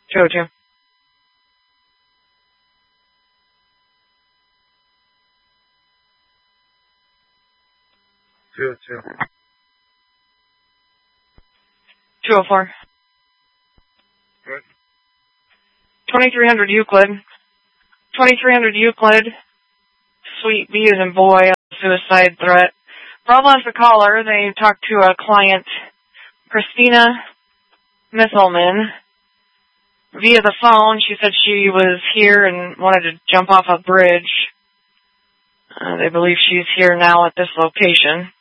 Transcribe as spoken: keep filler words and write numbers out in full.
two oh two. two oh two. two oh four. Good. twenty-three hundred Euclid. twenty-three hundred Euclid. Suite B as in boy, suicide threat. Bravo is the caller. They talked to a client, Christina Misselman, via the phone. She said she was here and wanted to jump off a bridge. Uh, they believe she's here now at this location.